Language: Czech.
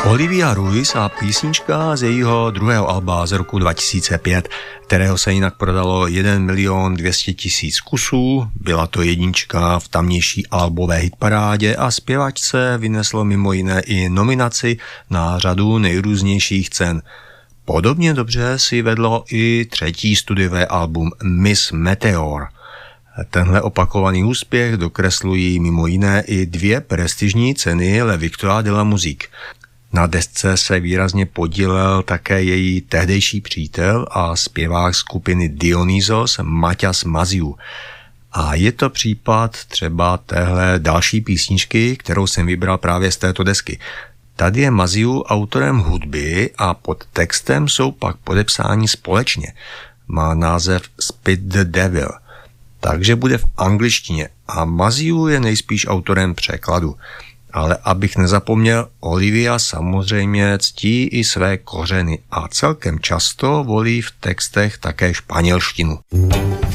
Olivia Ruiz a písnička z jejího druhého alba z roku 2005, kterého se jinak prodalo 1 200 000 kusů. Byla to jednička v tamnější albové hitparádě a zpěvačce vyneslo mimo jiné i nominaci na řadu nejrůznějších cen. Podobně dobře si vedlo i třetí studiové album Miss Meteor. Tenhle opakovaný úspěch dokreslují mimo jiné i 2 prestižní ceny Le Victoire de la Musique. Na desce se výrazně podílel také její tehdejší přítel a zpěvák skupiny Dionysos Maťas Maziou. A je to případ třeba téhle další písničky, kterou jsem vybral právě z této desky. Tady je Maziou autorem hudby a pod textem jsou pak podepsáni společně. Má název Spit the Devil, takže bude v angličtině a Maziou je nejspíš autorem překladu. Ale abych nezapomněl, Olivia samozřejmě ctí i své kořeny a celkem často volí v textech také španělštinu.